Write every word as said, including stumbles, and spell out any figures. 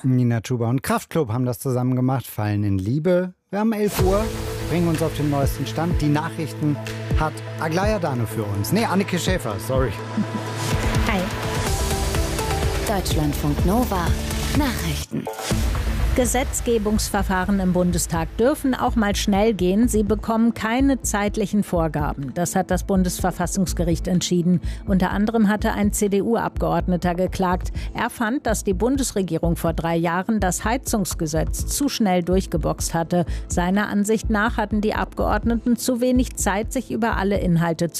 Nina Chuba und Kraftklub haben das zusammen gemacht. Fallen in Liebe. Wir haben elf Uhr, bringen uns auf den neuesten Stand. Die Nachrichten hat Aglaya Dane für uns. Nee, Anneke Schäfer, sorry. Hi. Deutschlandfunk Nova. Nachrichten. Gesetzgebungsverfahren im Bundestag dürfen auch mal schnell gehen. Sie bekommen keine zeitlichen Vorgaben. Das hat das Bundesverfassungsgericht entschieden. Unter anderem hatte ein C D U-Abgeordneter geklagt. Er fand, dass die Bundesregierung vor drei Jahren das Heizungsgesetz zu schnell durchgeboxt hatte. Seiner Ansicht nach hatten die Abgeordneten zu wenig Zeit, sich über alle Inhalte zu